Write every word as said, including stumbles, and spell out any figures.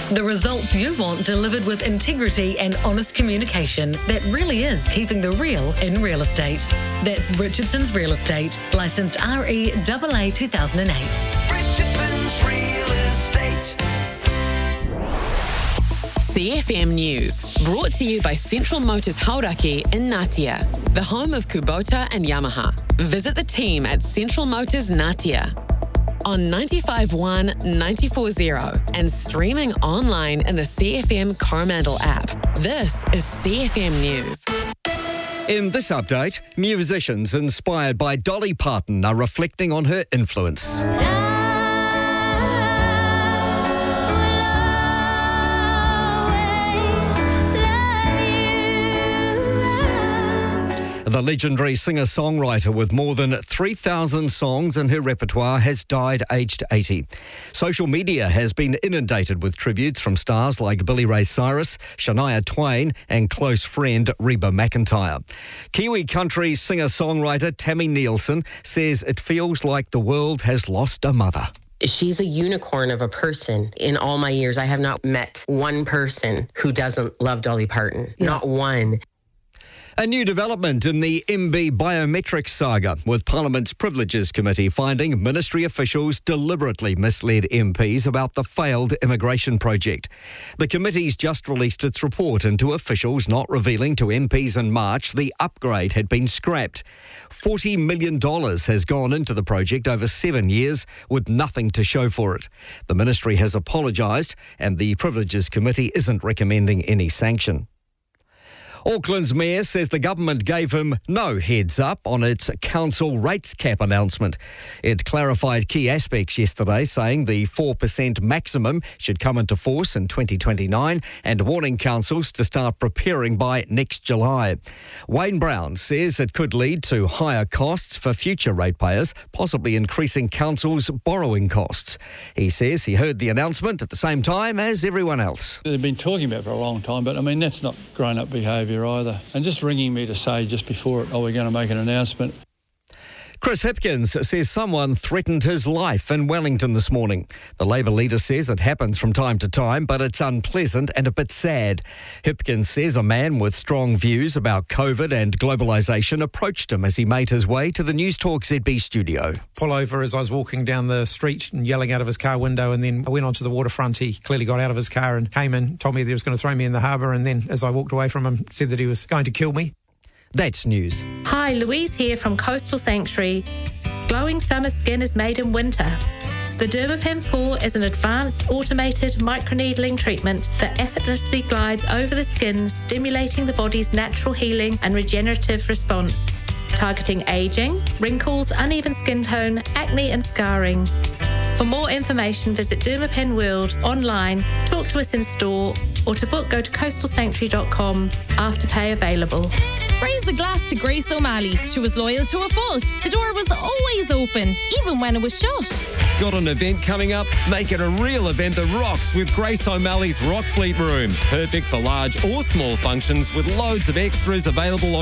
The results you want delivered with integrity and honest communication that really is keeping the real in real estate. That's Richardson's Real Estate, licensed R E A A two thousand eight. Richardson's Real Estate. C F M News, brought to you by Central Motors Hauraki in Ngatea, the home of Kubota and Yamaha. Visit the team at Central Motors Ngatea on ninety-five point one, ninety-four point zero and streaming online in the C F M Coromandel app. This is C F M News. In this update, musicians inspired by Dolly Parton are reflecting on her influence. The legendary singer-songwriter with more than three thousand songs in her repertoire has died aged eighty. Social media has been inundated with tributes from stars like Billy Ray Cyrus, Shania Twain and close friend Reba McEntire. Kiwi country singer-songwriter Tammy Nielsen says it feels like the world has lost a mother. She's a unicorn of a person. In all my years, I have not met one person who doesn't love Dolly Parton. Yeah. Not one. A new development in the M B biometrics saga, with Parliament's Privileges Committee finding ministry officials deliberately misled M Ps about the failed immigration project. The committee's just released its report into officials not revealing to M Ps in March the upgrade had been scrapped. forty million dollars has gone into the project over seven years with nothing to show for it. The ministry has apologised and the Privileges Committee isn't recommending any sanction. Auckland's mayor says the government gave him no heads up on its council rates cap announcement. It clarified key aspects yesterday, saying the four percent maximum should come into force in twenty twenty-nine and warning councils to start preparing by next July. Wayne Brown says it could lead to higher costs for future ratepayers, possibly increasing councils' borrowing costs. He says he heard the announcement at the same time as everyone else. They've been talking about it for a long time, but I mean, that's not grown-up behaviour either. And just ringing me to say just before it, oh, we're going to make an announcement. Chris Hipkins says someone threatened his life in Wellington this morning. The Labour leader says it happens from time to time, but it's unpleasant and a bit sad. Hipkins says a man with strong views about COVID and globalisation approached him as he made his way to the News Talk Z B studio. Pull over as I was walking down the street and yelling out of his car window, and then I went onto the waterfront. He clearly got out of his car and came in, told me that he was going to throw me in the harbour, and then as I walked away from him, said that he was going to kill me. That's news. Hi, Louise here from Coastal Sanctuary. Glowing summer skin is made in winter. The Dermapen four is an advanced automated microneedling treatment that effortlessly glides over the skin, stimulating the body's natural healing and regenerative response, targeting aging, wrinkles, uneven skin tone, acne and scarring. For more information, visit Dermapen World online, talk to us in store, or to book, go to coastal sanctuary dot com. Afterpay available. Raise the glass to Grace O'Malley. She was loyal to a fault. The door was always open, even when it was shut. Got an event coming up? Make it a real event that rocks with Grace O'Malley's Rock Fleet Room. Perfect for large or small functions with loads of extras available on